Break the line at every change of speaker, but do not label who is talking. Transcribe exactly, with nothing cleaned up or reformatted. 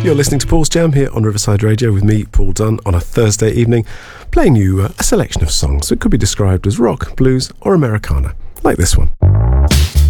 You're listening to Paul's Jam here on Riverside Radio with me, Paul Dunn, on a Thursday evening, playing you uh, a selection of songs that could be described as rock, blues or Americana, like this one.